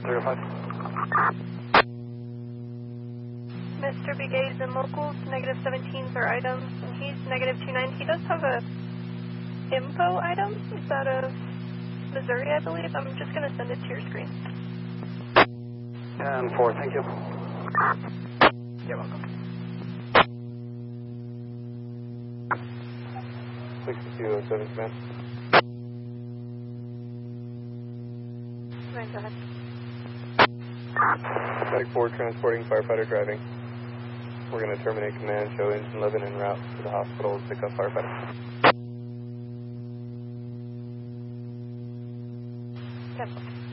05. Mr. Begay's in locals, negative 17s are items, and he's negative 29. He does have a info item. Is that a Missouri, I believe? I'm just going to send it to your screen. 10-4, thank you. You're welcome. 6207, command. Right, go ahead. Medic 4 transporting firefighter driving. We're going to terminate command, show engine 11 en route to the hospital to pick up firefighter. Yep.